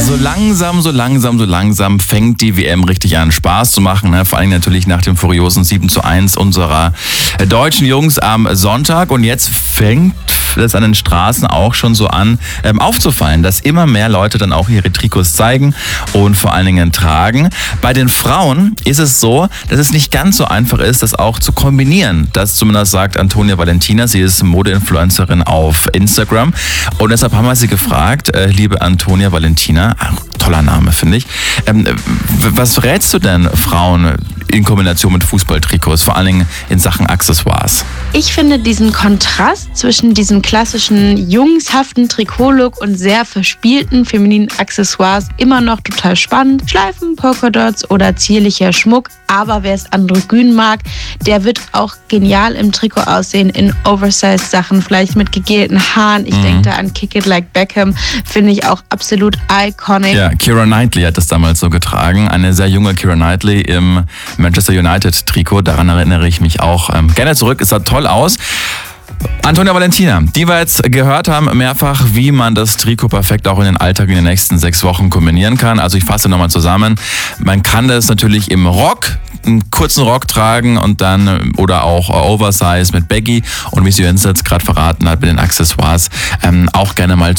So langsam fängt die WM richtig an, Spaß zu machen. Ne? Vor allem natürlich nach dem furiosen 7:1 unserer deutschen Jungs am Sonntag. Und jetzt fängt es an den Straßen auch schon so an aufzufallen, dass immer mehr Leute dann auch ihre Trikots zeigen und vor allen Dingen tragen. Bei den Frauen ist es so, dass es nicht ganz so einfach ist, das auch zu kombinieren. Das zumindest sagt Antonia Valentina. Sie ist Modeinfluencerin auf Instagram. Und deshalb haben wir sie gefragt, liebe Antonia Valentina, toller Name, finde ich. Was rätst du denn Frauen in Kombination mit Fußballtrikots, vor allen Dingen in Sachen Accessoires? Ich finde diesen Kontrast zwischen diesem klassischen jungshaften Trikotlook und sehr verspielten femininen Accessoires immer noch total spannend. Schleifen, Polkadots oder zierlicher Schmuck. Aber wer es androgyn mag, der wird auch genial im Trikot aussehen, in Oversize-Sachen, vielleicht mit gegelten Haaren. Ich denke da an Kick It Like Beckham, finde ich auch absolut iconic. Ja, Keira Knightley hat das damals so getragen. Eine sehr junge Keira Knightley im Manchester United-Trikot. Daran erinnere ich mich auch gerne zurück. Es sah toll aus. Antonia Valentina, die wir jetzt gehört haben mehrfach, wie man das Trikot perfekt auch in den Alltag in den nächsten 6 Wochen kombinieren kann. Also ich fasse nochmal zusammen. Man kann das natürlich im Rock, einen kurzen Rock tragen und dann oder auch Oversize mit Baggy und wie sie uns jetzt gerade verraten hat mit den Accessoires auch gerne mal